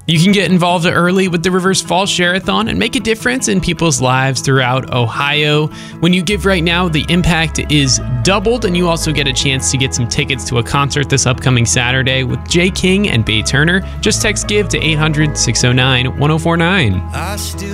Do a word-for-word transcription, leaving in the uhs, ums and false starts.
You can get involved early with the Rivers Fall Share-a-thon and make a difference in people's lives throughout Ohio. When you give right now, the impact is doubled, and you also get a chance to get some tickets to a concert this upcoming Saturday with Jay King and Bay Turner. Just text GIVE to eight hundred, six oh nine, one oh four nine.